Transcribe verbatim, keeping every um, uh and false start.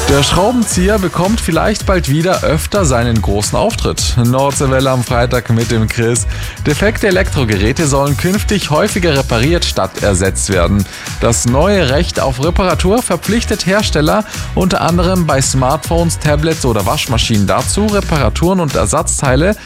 Der Schraubenzieher bekommt vielleicht bald wieder öfter seinen großen Auftritt. Nordseewelle am Freitag mit dem Chris. Defekte Elektrogeräte sollen künftig häufiger repariert statt ersetzt werden. Das neue Recht auf Reparatur verpflichtet Hersteller unter anderem bei Smartphones, Tablets oder Waschmaschinen dazu, Reparaturen und Ersatzteile